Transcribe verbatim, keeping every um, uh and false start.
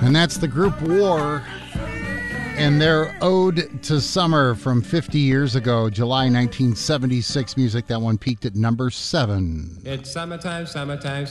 And that's the group War and their Ode to Summer from fifty years ago, July nineteen seventy-six music. That one peaked at number seven. It's summertime, summertime,